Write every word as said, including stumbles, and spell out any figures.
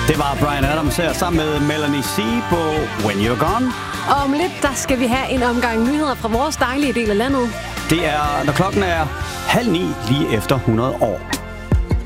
Det var Bryan Adams her sammen med Melanie C på When You're Gone. Og om lidt, der skal vi have en omgang nyheder fra vores dejlige del af landet. Det er, når klokken er halv ni lige efter hundrede år.